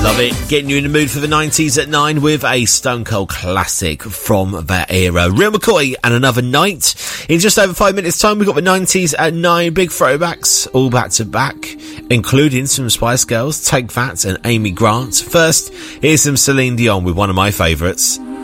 Love it. Getting you in the mood for the 90s at 9 with a Stone Cold classic from that era. Real McCoy and Another Night. In just over 5 minutes time, we've got the 90s at 9. Big throwbacks, all back to back, including some Spice Girls, Take That and Amy Grant. First, here's some Celine Dion with one of my favourites.